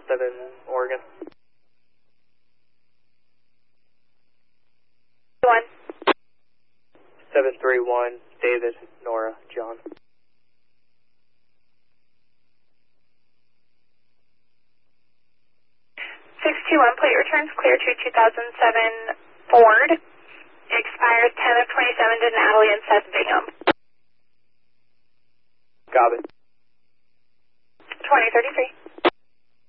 7, Oregon. 1. 731, David, Nora, John. 621, plate returns clear to 2007 Ford. Expires 10 of 27 to Natalie and Seth Bingham. Got it. 2033.